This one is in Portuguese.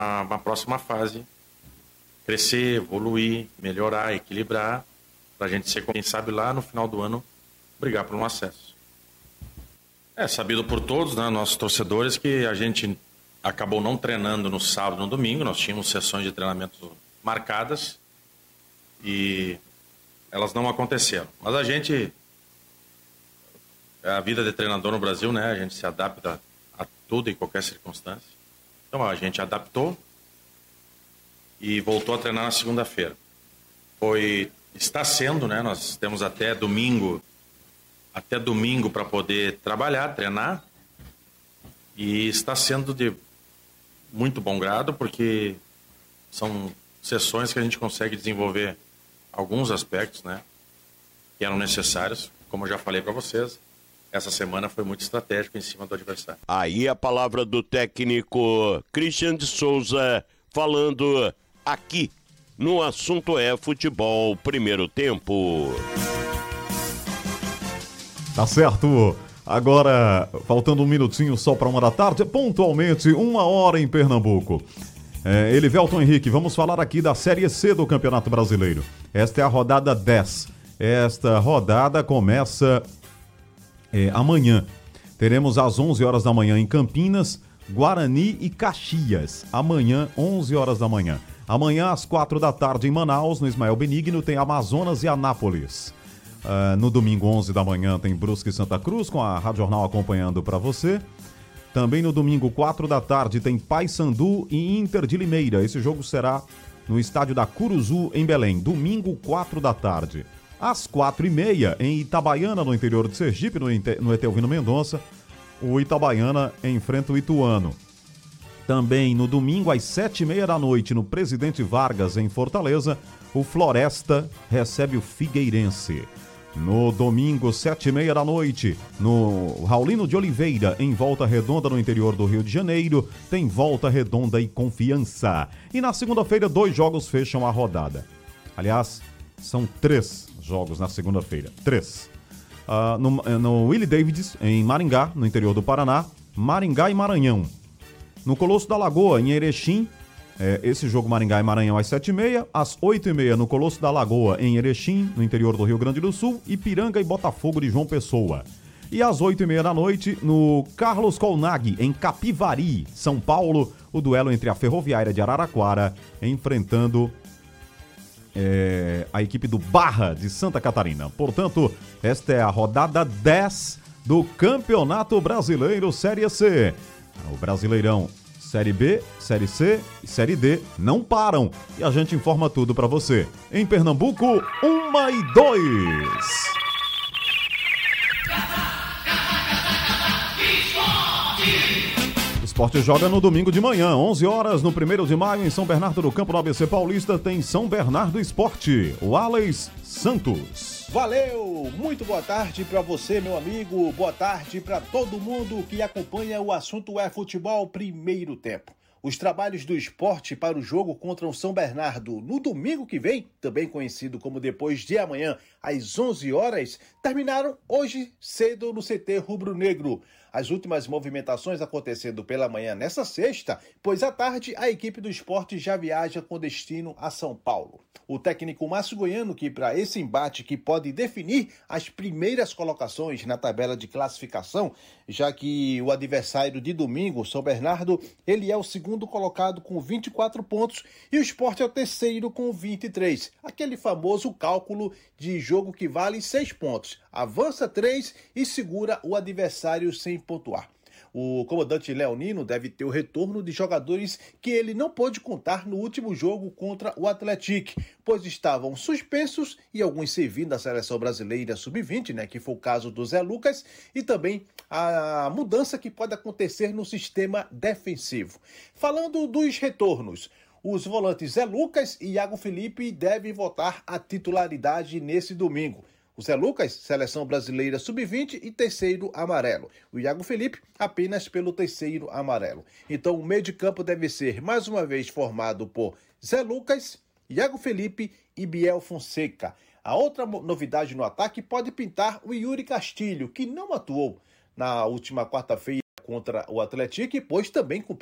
uma próxima fase, crescer, evoluir, melhorar, equilibrar, para a gente ser, quem sabe, lá no final do ano, brigar por um acesso. É sabido por todos, né, nossos torcedores, que a gente acabou não treinando no sábado e no domingo. Nós tínhamos sessões de treinamento marcadas e elas não aconteceram. Mas a vida de treinador no Brasil, né, a gente se adapta a tudo e qualquer circunstância. Então a gente adaptou e voltou a treinar na segunda-feira. Está sendo, né, nós temos até domingo para poder trabalhar, treinar, e está sendo de muito bom grado, porque são sessões que a gente consegue desenvolver alguns aspectos, né, que eram necessários. Como eu já falei para vocês, essa semana foi muito estratégico em cima do adversário. Aí a palavra do técnico Christian de Souza, falando aqui no Assunto é Futebol Primeiro Tempo. Tá certo. Agora, faltando um minutinho só para 1h, pontualmente 1h em Pernambuco. Elivelton Henrique, vamos falar aqui da Série C do Campeonato Brasileiro. Esta é a rodada 10. Esta rodada começa amanhã. Teremos às 11 horas da manhã em Campinas, Guarani e Caxias. Amanhã, 11 horas da manhã. Amanhã, às 4 da tarde, em Manaus, no Ismael Benigno, tem Amazonas e Anápolis. No domingo, 11 da manhã, tem Brusque e Santa Cruz, com a Rádio Jornal acompanhando para você. Também no domingo, 4 da tarde, tem Paysandu e Inter de Limeira. Esse jogo será no estádio da Curuzu, em Belém. Domingo, 4 da tarde. Às 4h30, em Itabaiana, no interior de Sergipe, no Etelvino Mendonça, o Itabaiana enfrenta o Ituano. Também no domingo, às 7h30 da noite, no Presidente Vargas, em Fortaleza, o Floresta recebe o Figueirense. No domingo, 7h30 da noite, no Raulino de Oliveira, em Volta Redonda, no interior do Rio de Janeiro, tem Volta Redonda e Confiança. E na segunda-feira, 2 jogos fecham a rodada. Aliás, são 3 jogos na segunda-feira. 3. No Willie Davids, em Maringá, no interior do Paraná, Maringá e Maranhão. No Colosso da Lagoa, em Erechim, esse jogo Maringá e Maranhão às 7h30, às 8h30 no Colosso da Lagoa, em Erechim, no interior do Rio Grande do Sul, Ipiranga e Botafogo de João Pessoa. E às 8h30 da noite, no Carlos Colnaghi, em Capivari, São Paulo, o duelo entre a Ferroviária de Araraquara, enfrentando a equipe do Barra de Santa Catarina. Portanto, esta é a rodada 10 do Campeonato Brasileiro Série C. O Brasileirão Série B, Série C e Série D não param. E a gente informa tudo pra você. Em Pernambuco, 1h02. O Sport joga no domingo de manhã, 11 horas, no 1º de maio, em São Bernardo do Campo, no ABC Paulista, tem São Bernardo Esporte. O Alex Santos. Valeu! Muito boa tarde para você, meu amigo. Boa tarde para todo mundo que acompanha o Assunto é Futebol Primeiro Tempo. Os trabalhos do Sport para o jogo contra o São Bernardo no domingo que vem, também conhecido como depois de amanhã, às 11 horas, terminaram hoje cedo no CT Rubro Negro. As últimas movimentações acontecendo pela manhã nessa sexta, pois à tarde a equipe do Sport já viaja com destino a São Paulo. O técnico Márcio Goiano, que para esse embate que pode definir as primeiras colocações na tabela de classificação, já que o adversário de domingo, São Bernardo, ele é o segundo colocado com 24 pontos e o Sport é o terceiro com 23. Aquele famoso cálculo de jogo que vale 6 pontos. Avança 3 e segura o adversário sem pontuar. O comandante Leonino deve ter o retorno de jogadores que ele não pôde contar no último jogo contra o Atlético, pois estavam suspensos e alguns servindo da Seleção Brasileira Sub-20, né, que foi o caso do Zé Lucas, e também a mudança que pode acontecer no sistema defensivo. Falando dos retornos, os volantes Zé Lucas e Iago Felipe devem voltar à titularidade nesse domingo. O Zé Lucas, Seleção Brasileira Sub-20 e terceiro amarelo. O Iago Felipe, apenas pelo terceiro amarelo. Então, o meio de campo deve ser, mais uma vez, formado por Zé Lucas, Iago Felipe e Biel Fonseca. A outra novidade no ataque pode pintar o Yuri Castilho, que não atuou na última quarta-feira contra o Atlético, pois também cumpriu